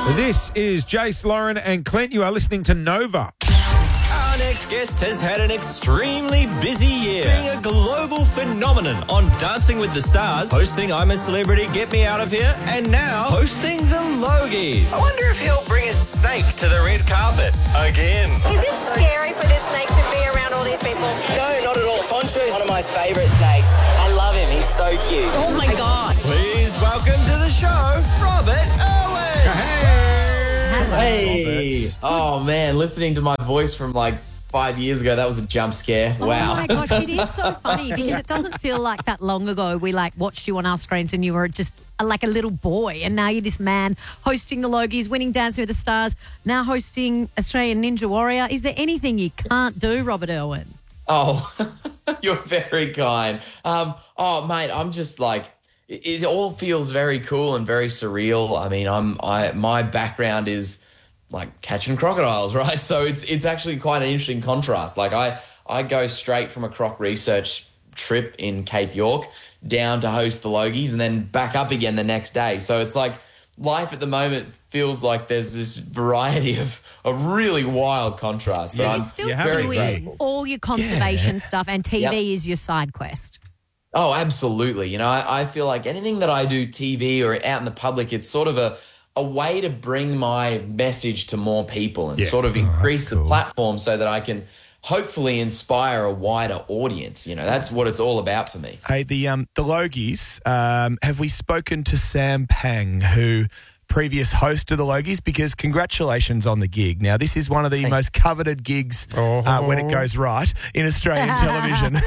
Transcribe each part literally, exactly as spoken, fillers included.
This is Jace, Lauren and Clint. You are listening to Nova. Our next guest has had an extremely busy year, being a global phenomenon on Dancing with the Stars, hosting I'm a Celebrity, Get Me Out of Here, and now hosting the Logies. I wonder if he'll bring a snake to the red carpet again. Is it scary for this snake to be around all these people? No, not at all. Poncho is one of my favourite snakes. I love him. He's so cute. Oh, my God. Please welcome to the show, Robert Owen. Hey. Hey. Oh, man. Listening to my voice from like five years ago, that was a jump scare. Wow. Oh, my gosh. It is so funny because it doesn't feel like that long ago we like watched you on our screens and you were just a, like a little boy, and now you're this man hosting the Logies, winning Dancing with the Stars, now hosting Australian Ninja Warrior. Is there anything you can't do, Robert Irwin? Oh, you're very kind. Um, oh, mate, I'm just like, it, it all feels very cool and very surreal. I mean, I'm I my background is like catching crocodiles, right? So it's it's actually quite an interesting contrast. Like I I go straight from a croc research trip in Cape York down to host the Logies and then back up again the next day. So it's like life at the moment feels like there's this variety of a really wild contrast. So But you're I'm still very doing grateful. all your conservation stuff and T V Yep. is your side quest. Oh, absolutely. You know, I, I feel like anything that I do T V or out in the public, it's sort of a, a way to bring my message to more people and Yeah. sort of Oh, increase that's the cool. platform so that I can hopefully inspire a wider audience. You know, that's what it's all about for me. Hey, the um the Logies, um, have we spoken to Sam Pang, who previous host of the Logies? Because congratulations on the gig. Now, this is one of the Thanks. most coveted gigs uh, when it goes right in Australian television.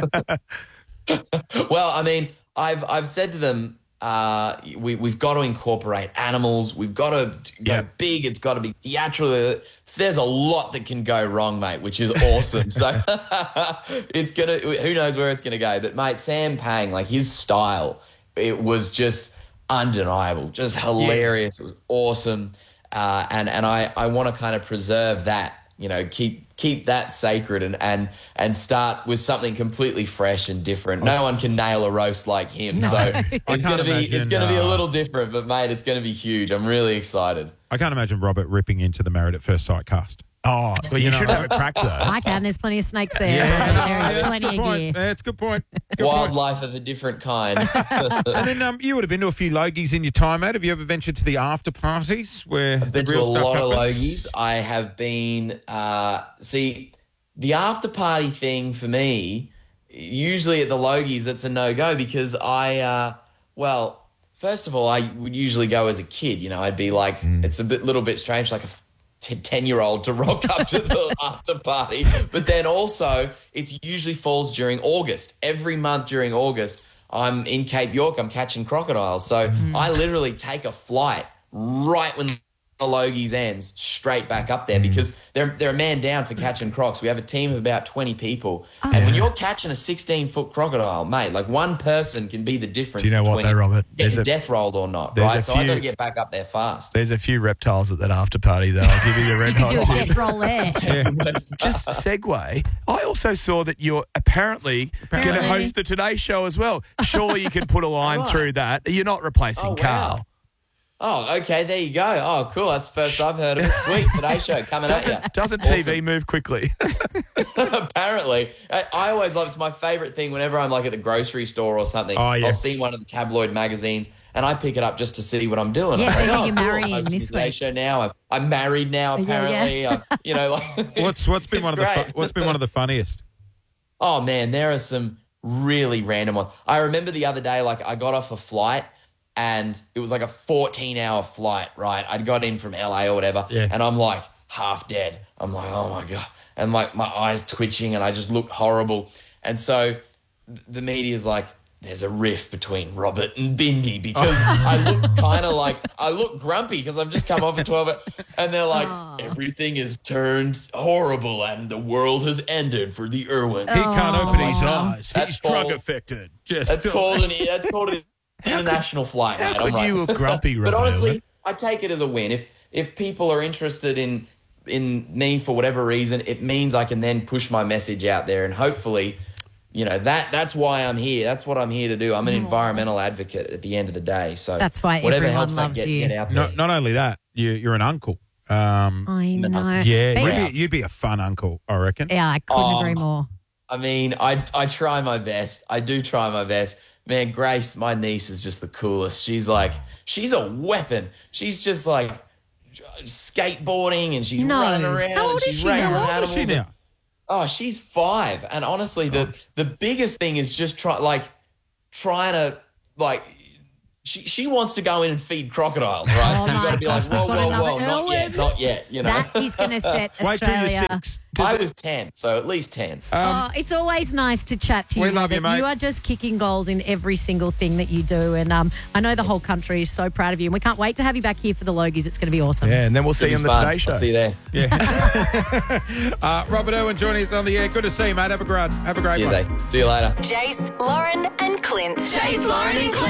Well, I mean, I've I've said to them, uh, we we've got to incorporate animals. We've got to go Yeah. big. It's got to be theatrical. So there's a lot that can go wrong, mate, which is awesome. so it's gonna. Who knows where it's gonna go? But mate, Sam Pang, like his style, it was just undeniable, just hilarious. It was awesome, uh, and and I I want to kind of preserve that. You know, keep keep that sacred and and and start with something completely fresh and different. No one can nail a roast like him, so it's can't gonna be imagine, it's gonna be a uh, little different. But mate, it's gonna be huge. I'm really excited. I can't imagine Robert ripping into the Married at First Sight cast. Oh, well, you should have it cracked, though. I can. There's plenty of snakes there. Yeah, There is that's plenty a good of point. gear. That's a good point. Good point. Wildlife of a different kind. And then um, you would have been to a few Logies in your time, mate. Have you ever ventured to the after parties where I've been the to a real stuff lot of happens? Logies. I have been, uh, see, the after party thing for me, usually at the Logies, that's a no-go because I, uh, well, first of all, I would usually go as a kid. You know, I'd be like, it's a bit, little bit strange, like a ten-year-old to rock up to the after party. But then also, it usually falls during August. Every month during August, I'm in Cape York. I'm catching crocodiles. So I literally take a flight right when the Logies ends straight back up there because they're they're a man down for catching crocs. We have a team of about twenty people. And when you're catching a sixteen-foot crocodile, mate, like one person can be the difference Do you know what, between though, Robert? There's getting a- death rolled or not, there's right? a So I few- got to get back up there fast. There's a few reptiles at that after party, though. I'll give you the red You hot could do a tips. death roll there. Just segue. I also saw that you're apparently, going to Apparently. host the Today Show as well. Surely you could put a line Right. through that. You're not replacing Oh, wow. Carl. Oh, okay, there you go. Oh, cool. That's the first I've heard of it. Sweet. Today's show coming at you. Doesn't T V move quickly? Apparently. I, I always love it's my favorite thing whenever I'm like at the grocery store or something. Oh, yeah. I'll see one of the tabloid magazines and I pick it up just to see what I'm doing. Yeah, I'm so like, who oh, you're cool, marrying I'm hosting this the Today week. Show now. I'm, I'm married now, Yeah, yeah. apparently. I'm, you know, like What's what's been it's one of the great. fu- what's been one of the funniest? Oh man, there are some really random ones. I remember the other day, like I got off a flight and it was like a fourteen hour flight, right? I'd got in from L A or whatever. Yeah. And I'm like half dead. I'm like, oh my God. And like my eyes twitching and I just looked horrible. And so th- the media's like, there's a rift between Robert and Bindi because I look kind of like, I look grumpy because I've just come off a twelve hour, and they're like, everything is turned horrible and the world has ended for the Irwins. He can't open his Oh. eyes. That's He's drug called- affected. Just That's called an that's called an international flight, How mate. could I'm like- you look grumpy, But Robert? honestly, Irwin? I take it as a win. If if people are interested in in me for whatever reason, it means I can then push my message out there and hopefully you know, that that's why I'm here. That's what I'm here to do. I'm an environmental advocate at the end of the day. So That's why whatever everyone helps loves I get, you. get out there. Not, not only that, you, you're an uncle. Um, I know. yeah, But- you'd be, you'd be a fun uncle, I reckon. yeah, I couldn't Oh. agree more. I mean, I I try my best. I do try my best. Man, Grace, my niece, is just the coolest. She's like, she's a weapon. She's just like skateboarding and she's No. running around. How old and is she's she running now? with How old is she animals. now? Oh, she's five. And honestly, the the biggest thing is just try like trying to like she she wants to go in and feed crocodiles, right? Oh so you my got to be gosh, like, whoa, we've got whoa, another whoa, not yet, Ellen. not yet. You know, That is going to set Wait till you're Australia. six. I was ten, so at least ten. Oh, it's always nice to chat to you. We love you, Robert. mate. You are just kicking goals in every single thing that you do. And um, I know the whole country is so proud of you. And we can't wait to have you back here for the Logies. It's going to be awesome. Yeah, and then we'll see you on the Fun. Today Show. I'll see you there. Yeah. uh, Robert Irwin joining us on the air. Good to see you, mate. Have a great, have a great Cheers, one. eh? See you later. Jace, Lauren, and Clint. Jace, Lauren, and Clint.